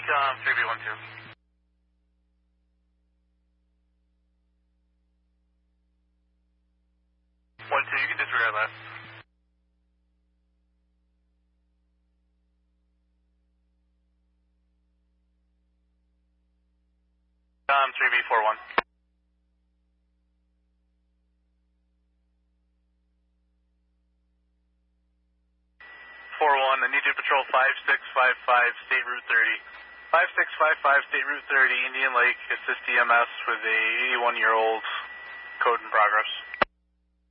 3B12. 1-2, you can disregard last. Com 3B41. 4-1, I need you to patrol 5655 State Route 30. 5655 State Route 30, Indian Lake, assist EMS with a 81-year-old code in progress.